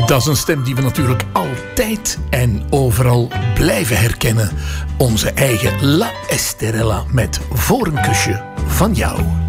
Dat is een stem die we natuurlijk altijd en overal blijven herkennen. Onze eigen La Esterella met Voor een kusje van jou.